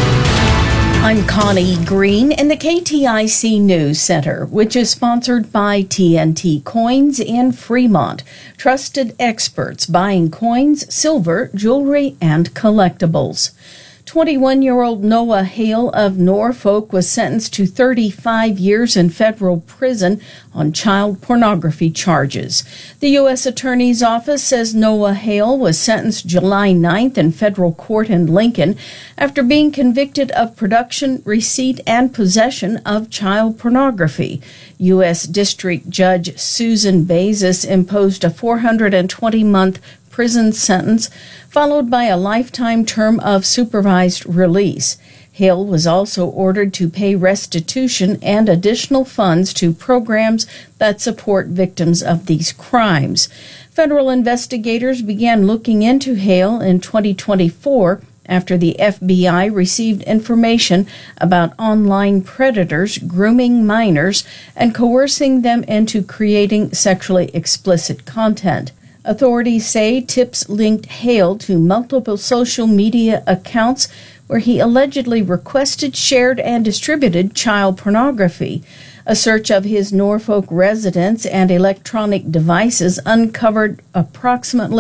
I'm Connie Green in the K T I C News Center, which is sponsored by T N T Coins in Fremont. Trusted experts buying coins, silver, jewelry, and collectibles. twenty-one-year-old Noah Hale of Norfolk was sentenced to thirty-five years in federal prison on child pornography charges. The U S Attorney's Office says Noah Hale was sentenced July ninth in federal court in Lincoln after being convicted of production, receipt, and possession of child pornography. U S District Judge Susan Bazis imposed a four hundred twenty month prison sentence, followed by a lifetime term of supervised release. Hale was also ordered to pay restitution and additional funds to programs that support victims of these crimes. Federal investigators began looking into Hale in twenty twenty-four after the F B I received information about online predators grooming minors and coercing them into creating sexually explicit content. Authorities say tips linked Hale to multiple social media accounts where he allegedly requested, shared, and distributed child pornography. A search of his Norfolk residence and electronic devices uncovered approximately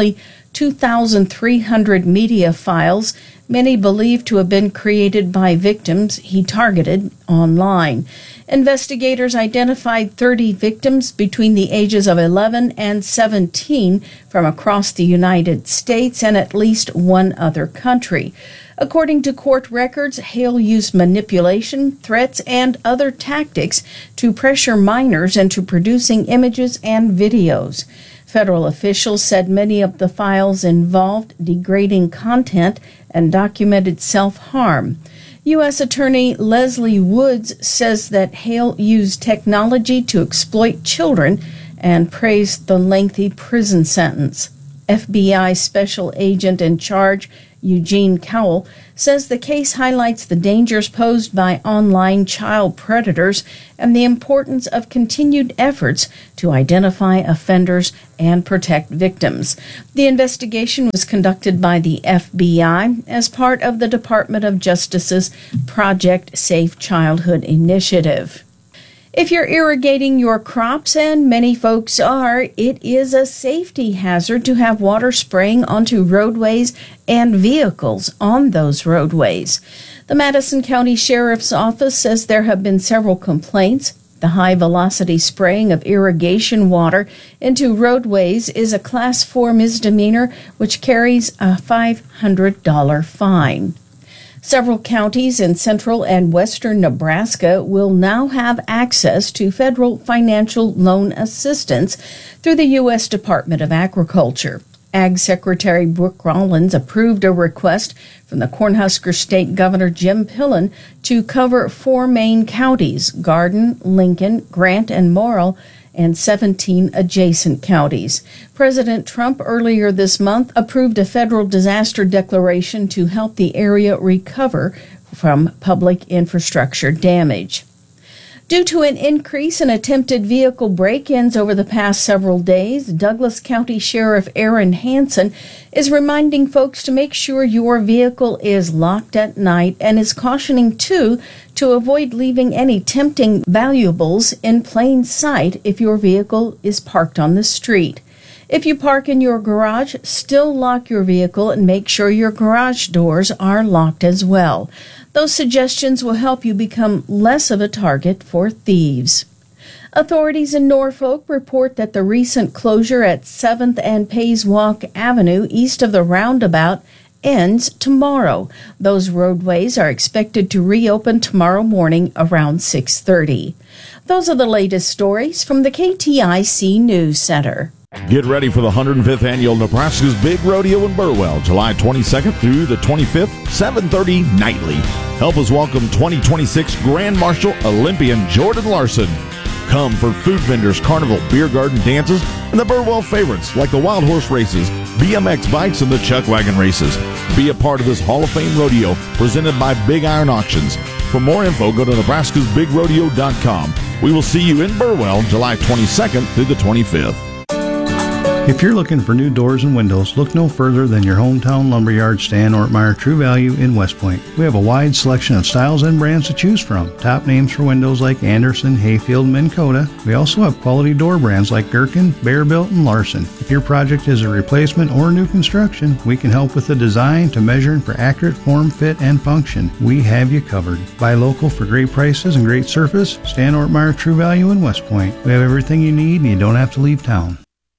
two thousand three hundred media files, many believed to have been created by victims he targeted online. Investigators identified thirty victims between the ages of eleven and seventeen from across the United States and at least one other country. According to court records, Hale used manipulation, threats, and other tactics to pressure minors into producing images and videos. Federal officials said many of the files involved degrading content and documented self-harm. U S Attorney Leslie Woods says that Hale used technology to exploit children and praised the lengthy prison sentence. F B I Special Agent in Charge Eugene Cowell says the case highlights the dangers posed by online child predators and the importance of continued efforts to identify offenders and protect victims. The investigation was conducted by the F B I as part of the Department of Justice's Project Safe Childhood initiative. If you're irrigating your crops, and many folks are, it is a safety hazard to have water spraying onto roadways and vehicles on those roadways. The Madison County Sheriff's Office says there have been several complaints. The high-velocity spraying of irrigation water into roadways is a Class four misdemeanor, which carries a five hundred dollars fine. Several counties in central and western Nebraska will now have access to federal financial loan assistance through the U S Department of Agriculture. Ag Secretary Brooke Rollins approved a request from the Cornhusker State Governor Jim Pillen to cover four main counties, Garden, Lincoln, Grant, and Morrill, and seventeen adjacent counties. President Trump earlier this month approved a federal disaster declaration to help the area recover from public infrastructure damage. Due to an increase in attempted vehicle break-ins over the past several days, Douglas County Sheriff Aaron Hansen is reminding folks to make sure your vehicle is locked at night and is cautioning, too, to avoid leaving any tempting valuables in plain sight if your vehicle is parked on the street. If you park in your garage, still lock your vehicle and make sure your garage doors are locked as well. Those suggestions will help you become less of a target for thieves. Authorities in Norfolk report that the recent closure at seventh and Pays Walk Avenue east of the roundabout ends tomorrow. Those roadways are expected to reopen tomorrow morning around six thirty. Those are the latest stories from the K T I C News Center. Get ready for the one hundred fifth Annual Nebraska's Big Rodeo in Burwell, July twenty-second through the twenty-fifth, seven thirty nightly. Help us welcome twenty twenty-six Grand Marshal Olympian Jordan Larson. Come for food vendors, carnival, beer garden dances, and the Burwell favorites like the Wild Horse races, B M X bikes, and the Chuck Wagon races. Be a part of this Hall of Fame rodeo presented by Big Iron Auctions. For more info, go to nebraskas big rodeo dot com. We will see you in Burwell, July twenty-second through the twenty-fifth. If you're looking for new doors and windows, look no further than your hometown lumberyard, Stan Ortmeyer True Value in West Point. We have a wide selection of styles and brands to choose from. Top names for windows like Anderson, Hayfield, and Minn Kota. We also have quality door brands like Gherkin, Bearbuilt, and Larson. If your project is a replacement or new construction, we can help with the design to measuring for accurate form, fit, and function. We have you covered. Buy local for great prices and great service. Stan Ortmeyer True Value in West Point. We have everything you need and you don't have to leave town.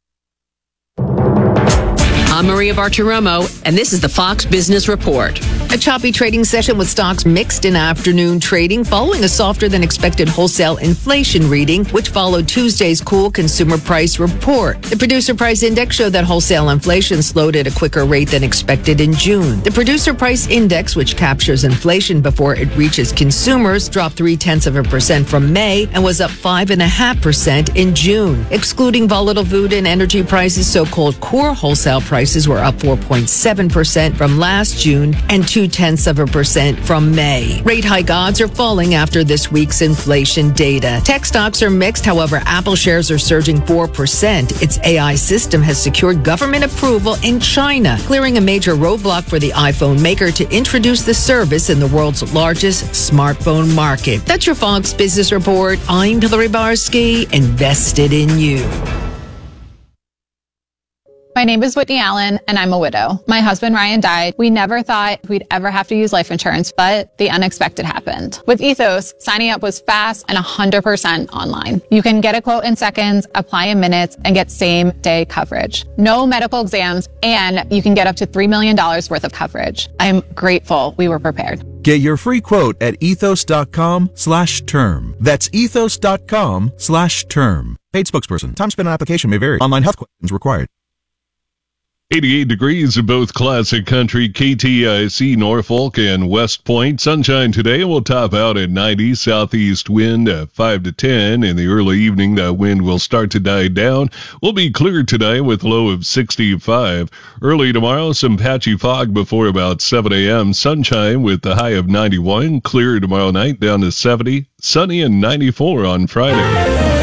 I'm Maria Bartiromo, and this is the Fox Business Report. A choppy trading session with stocks mixed in afternoon trading following a softer than expected wholesale inflation reading, which followed Tuesday's cool consumer price report. The producer price index showed that wholesale inflation slowed at a quicker rate than expected in June. The producer price index, which captures inflation before it reaches consumers, dropped three tenths of a percent from May and was up five and a half percent in June. Excluding volatile food and energy prices, so-called core wholesale prices were up four point seven percent from last June and two tenths of a percent from May. Rate hike odds are falling after this week's inflation data. Tech stocks are mixed. However, Apple shares are surging four percent. Its A I system has secured government approval in China, clearing a major roadblock for the iPhone maker to introduce the service in the world's largest smartphone market. That's your Fox Business Report. I'm Hillary Barsky, invested in you. My name is Whitney Allen, and I'm a widow. My husband, Ryan, died. We never thought we'd ever have to use life insurance, but the unexpected happened. With Ethos, signing up was fast and one hundred percent online. You can get a quote in seconds, apply in minutes, and get same-day coverage. No medical exams, and you can get up to three million dollars worth of coverage. I'm grateful we were prepared. Get your free quote at ethos.com slash term. That's ethos.com slash term. Paid spokesperson. Time spent on application may vary. Online health questions required. eighty-eight degrees in both Classic Country, K T I C, Norfolk, and West Point. Sunshine today will top out at ninety. Southeast wind at five to ten. In the early evening, that wind will start to die down. We'll be clear tonight with low of sixty-five. Early tomorrow, some patchy fog before about seven a.m. Sunshine with the high of ninety-one. Clear tomorrow night down to seventy. Sunny and ninety-four on Friday.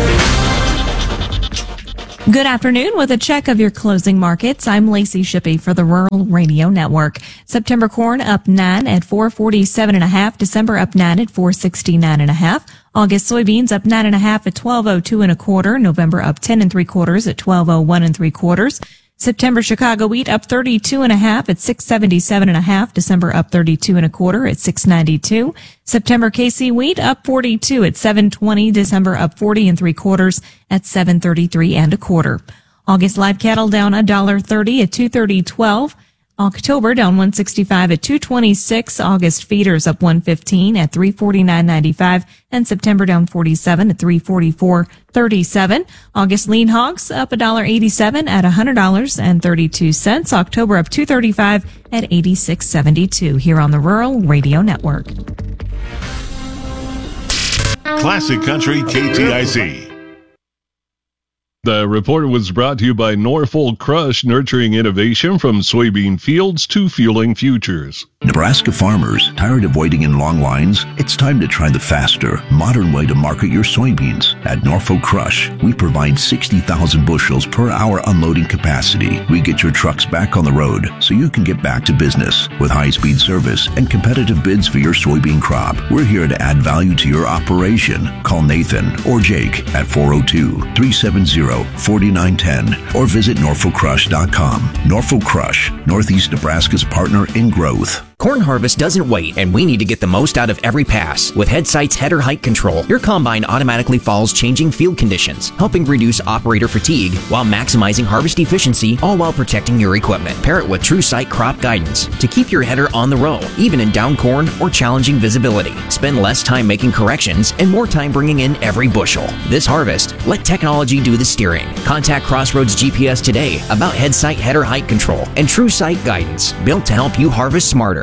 Good afternoon. With a check of your closing markets, I'm Lacey Shippey for the Rural Radio Network. September corn up nine at four forty-seven and a half. December up nine at four sixty-nine and a half. August soybeans up nine and a half at twelve oh two and a quarter. November up ten and three quarters at twelve oh one and three quarters. September Chicago wheat up thirty-two and a half at six seventy-seven and a half. December up thirty-two and a quarter at six ninety-two. September K C wheat up forty-two at seven twenty. December up forty and three quarters at seven thirty-three and a quarter. August live cattle down one dollar thirty at two thirty twelve. October down one sixty-five at two twenty-six. August feeders up one fifteen at three forty-nine ninety-five, and September down forty-seven at three forty-four thirty-seven. August lean hogs up one dollar eighty-seven at one hundred dollars and thirty-two cents. October up two thirty-five at eighty-six seventy-two here on the Rural Radio Network. Classic Country K T I C. The report was brought to you by Norfolk Crush, nurturing innovation from soybean fields to fueling futures. Nebraska farmers, tired of waiting in long lines? It's time to try the faster, modern way to market your soybeans. At Norfolk Crush, we provide sixty thousand bushels per hour unloading capacity. We get your trucks back on the road so you can get back to business with high-speed service and competitive bids for your soybean crop. We're here to add value to your operation. Call Nathan or Jake at four oh two, three seven zero, four nine one zero or visit norfolk crush dot com. Norfolk Crush, Northeast Nebraska's partner in growth. Corn harvest doesn't wait, and we need to get the most out of every pass. With Headsight's header height control, your combine automatically follows changing field conditions, helping reduce operator fatigue while maximizing harvest efficiency, all while protecting your equipment. Pair it with TrueSight crop guidance to keep your header on the row, even in down corn or challenging visibility. Spend less time making corrections and more time bringing in every bushel. This harvest, let technology do the steering. Contact Crossroads G P S today about Headsight header height control and TrueSight guidance, built to help you harvest smarter.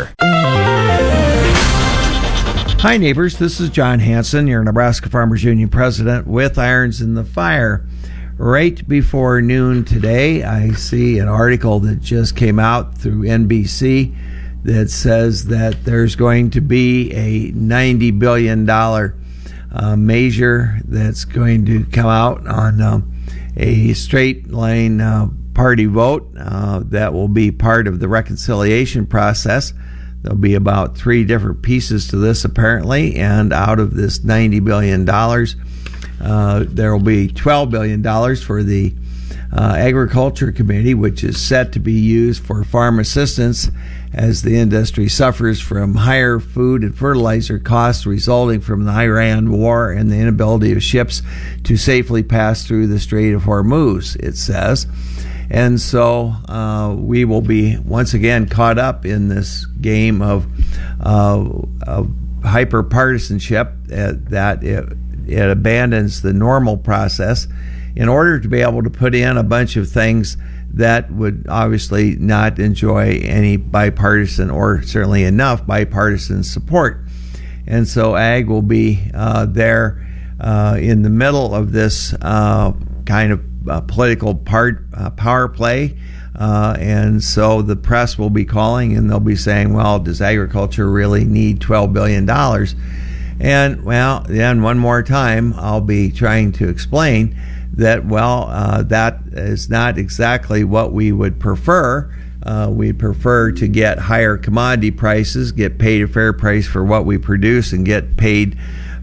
Hi neighbors, this is John Hanson, your Nebraska Farmers Union president with Irons in the Fire. Right before noon today, I see an article that just came out through N B C that says that there's going to be a ninety billion dollars uh, measure that's going to come out on um, a straight line uh, party vote uh, that will be part of the reconciliation process. There'll be about three different pieces to this, apparently, and out of this ninety billion dollars, uh, there will be twelve billion dollars for the uh, Agriculture Committee, which is set to be used for farm assistance as the industry suffers from higher food and fertilizer costs resulting from the Iran war and the inability of ships to safely pass through the Strait of Hormuz, it says. And so uh, we will be once again caught up in this game of, uh, of hyper-partisanship uh, that it, it abandons the normal process in order to be able to put in a bunch of things that would obviously not enjoy any bipartisan or certainly enough bipartisan support. And so ag will be uh, there uh, in the middle of this uh, kind of Uh, political part uh, power play, uh, and so the press will be calling and they'll be saying, well, does agriculture really need twelve billion dollars? And well, then one more time I'll be trying to explain that, well, uh, that is not exactly what we would prefer. Uh, we prefer to get higher commodity prices, get paid a fair price for what we produce, and get paid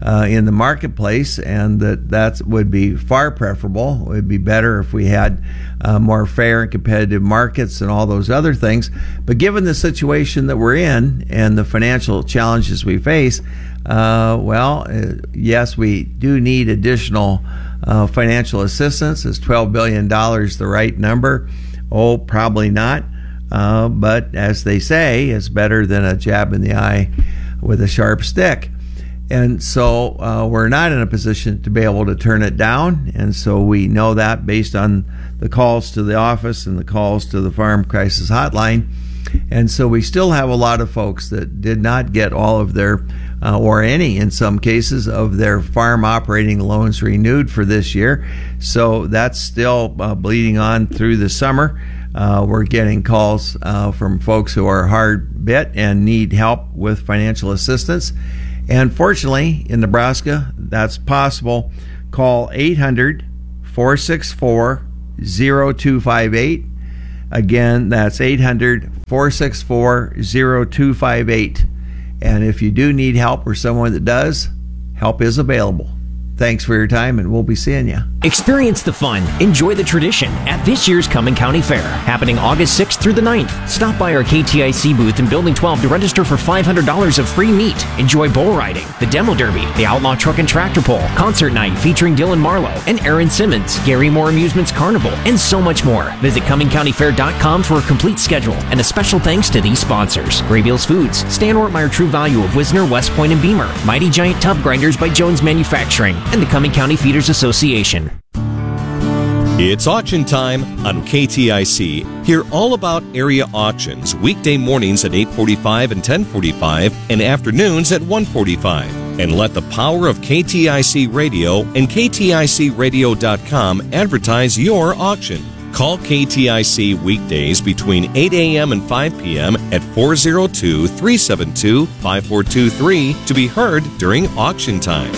uh, in the marketplace, and that that would be far preferable. It would be better if we had uh, more fair and competitive markets and all those other things. But given the situation that we're in and the financial challenges we face, uh, well, uh, yes, we do need additional uh, financial assistance. Is twelve billion dollars the right number? Oh, probably not. Uh, but as they say, it's better than a jab in the eye with a sharp stick. And so uh, we're not in a position to be able to turn it down. And so we know that based on the calls to the office and the calls to the Farm Crisis Hotline. And so we still have a lot of folks that did not get all of their, uh, or any in some cases, of their farm operating loans renewed for this year. So that's still uh, bleeding on through the summer. Uh, we're getting calls uh, from folks who are hard bit and need help with financial assistance. And fortunately, in Nebraska, that's possible. Call eight hundred, four six four, zero two five eight. Again, that's eight hundred, four six four, zero two five eight. And if you do need help or someone that does, help is available. Thanks for your time, and we'll be seeing you. Experience the fun, enjoy the tradition at this year's Cumming County Fair, happening August sixth through the ninth. Stop by our K T I C booth in Building twelve to register for five hundred dollars of free meat. Enjoy bull riding, the demo derby, the outlaw truck and tractor pull, concert night featuring Dylan Marlowe and Aaron Simmons, Gary Moore Amusements Carnival, and so much more. Visit cumming county fair dot com for a complete schedule, and a special thanks to these sponsors: Graybeals Foods, Stan Ortmeyer True Value of Wisner, West Point, and Beamer, Mighty Giant Tub Grinders by Jones Manufacturing, and the Cumming County Feeders Association. It's auction time on K T I C. Hear all about area auctions weekday mornings at eight forty-five and ten forty-five and afternoons at one forty-five. And let the power of K T I C Radio and K T I C radio dot com advertise your auction. Call K T I C weekdays between eight a.m. and five p.m. at four oh two, three seven two, five four two three to be heard during auction time.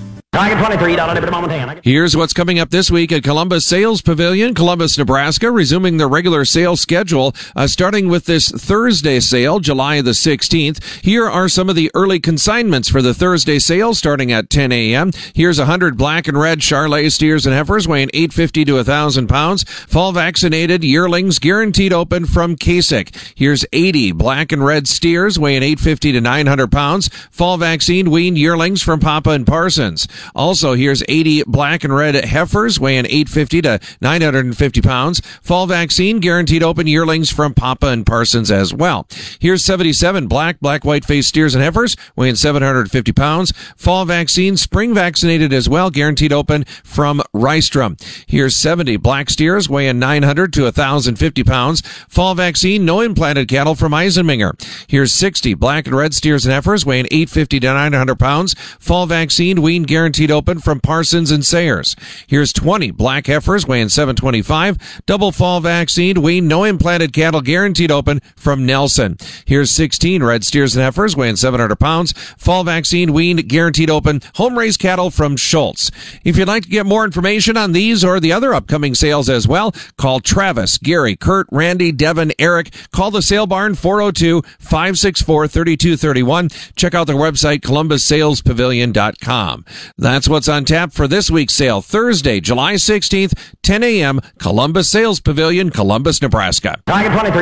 Here's what's coming up this week at Columbus Sales Pavilion, Columbus, Nebraska, resuming the regular sales schedule, uh, starting with this Thursday sale, July the sixteenth. Here are some of the early consignments for the Thursday sale, starting at ten a.m. Here's one hundred black and red Charolais steers and heifers weighing eight fifty to one thousand pounds, fall vaccinated yearlings guaranteed open from Kasich. Here's eighty black and red steers weighing eight fifty to nine hundred pounds, fall vaccine weaned yearlings from Papa and Parsons. Also, here's eighty black and red heifers weighing eight fifty to nine hundred fifty pounds. Fall vaccine guaranteed open yearlings from Papa and Parsons as well. Here's seventy-seven black, black, white face steers and heifers weighing seven hundred fifty pounds. Fall vaccine spring vaccinated as well, guaranteed open from Rystrom. Here's seventy black steers weighing nine hundred to one thousand fifty pounds. Fall vaccine no implanted cattle from Eisenminger. Here's sixty black and red steers and heifers weighing eight fifty to nine hundred pounds. Fall vaccine weaned guaranteed open from Parsons and Sayers. Here's twenty black heifers weighing seven twenty-five, double fall vaccine, weaned, no implanted cattle guaranteed open from Nelson. Here's sixteen red steers and heifers weighing seven hundred pounds, fall vaccine, weaned, guaranteed open, home raised cattle from Schultz. If you'd like to get more information on these or the other upcoming sales as well, call Travis, Gary, Kurt, Randy, Devin, Eric. Call the sale barn four oh two, five six four, three two three one. Check out their website, columbus sales pavilion dot com. That's what's on tap for this week's sale, Thursday, July sixteenth, ten a.m., Columbus Sales Pavilion, Columbus, Nebraska. This is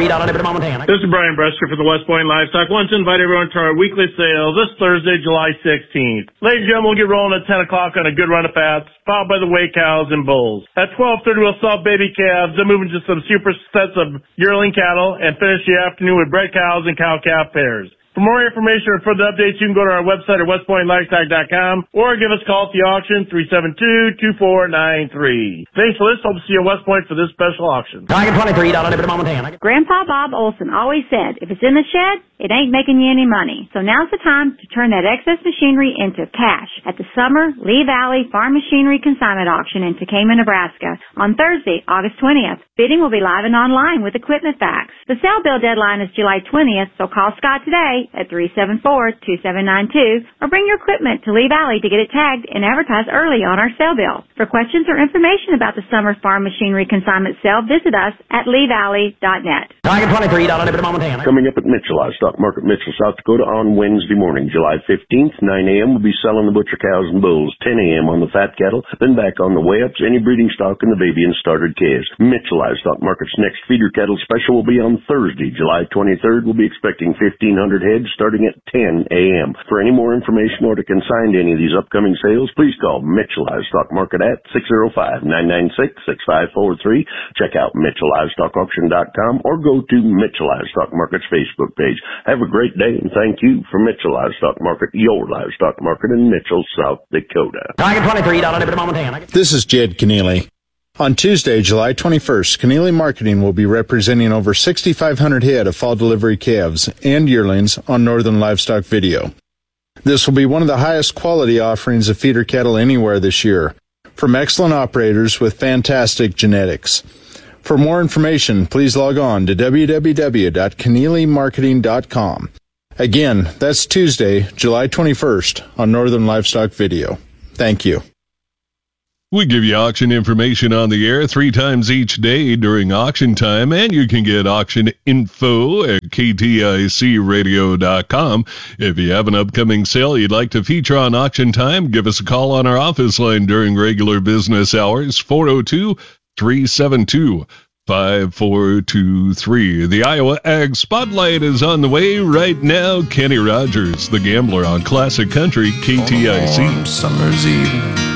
Brian Brester for the West Point Livestock. I want to invite everyone to our weekly sale this Thursday, July sixteenth. Ladies and gentlemen, we'll get rolling at ten o'clock on a good run of fats, followed by the weigh cows and bulls. At twelve thirty, we'll sell baby calves, then move into some super sets of yearling cattle, and finish the afternoon with bred cows and cow-calf pairs. For more information or further updates, you can go to our website at west point livestock dot com or give us a call at the auction, three seven two, two four nine three. Thanks for this. Hope to see you at West Point for this special auction. Grandpa Bob Olson always said, if it's in the shed, it ain't making you any money. So now's the time to turn that excess machinery into cash at the Summer Lee Valley Farm Machinery Consignment Auction in Tekamah, Nebraska on Thursday, August twentieth. Bidding will be live and online with Equipment Facts. The sale bill deadline is July twentieth, so call Scott today today at three seven four, two seven nine two or bring your equipment to Lee Valley to get it tagged and advertised early on our sale bill. For questions or information about the summer farm machinery consignment sale, visit us at lee valley dot net. Coming up at Mitchell Livestock Market, Mitchell, South Dakota on Wednesday morning, July fifteenth, nine a.m. We'll be selling the butcher cows and bulls, ten a.m. on the fat cattle, then back on the weigh-ups, any breeding stock, and the baby and started calves. Mitchell Livestock Market's next feeder cattle special will be on Thursday, July twenty-third. We'll be expecting fifteen hundred heads starting at ten a.m. For any more information or to consign to any of these upcoming sales, please call Mitchell Livestock Market at six oh five, nine nine six, six five four three. Check out Mitchell Livestock Auction dot com or go to Mitchell Livestock Market's Facebook page. Have a great day and thank you for Mitchell Livestock Market, your livestock market in Mitchell, South Dakota. This is Jed Keneally. On Tuesday, July twenty-first, Keneally Marketing will be representing over sixty-five hundred head of fall delivery calves and yearlings on Northern Livestock Video. This will be one of the highest quality offerings of feeder cattle anywhere this year, from excellent operators with fantastic genetics. For more information, please log on to w w w dot keneally marketing dot com. Again, that's Tuesday, July twenty-first on Northern Livestock Video. Thank you. We give you auction information on the air three times each day during auction time, and you can get auction info at k t i c radio dot com. If you have an upcoming sale you'd like to feature on auction time, give us a call on our office line during regular business hours, four oh two, three seven two, five four two three. The Iowa Ag Spotlight is on the way right now. Kenny Rogers, the Gambler on Classic Country, K T I C. Summer's evening,